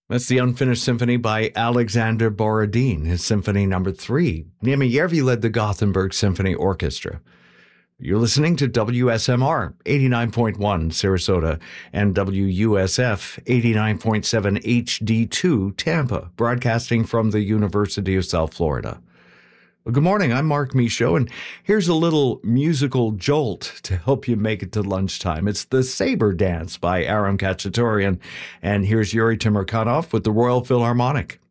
That's the Unfinished Symphony by Alexander Borodin, his Symphony Number 3. Niemi Järvi led the Gothenburg Symphony Orchestra. You're listening to WSMR 89.1 Sarasota and WUSF 89.7 HD2 Tampa, broadcasting from the University of South Florida. Well, good morning, I'm Mark Michaud, and here's a little musical jolt to help you make it to lunchtime. It's the Saber Dance by Aram Khachaturian, and here's Yuri Timurkhanov with the Royal Philharmonic.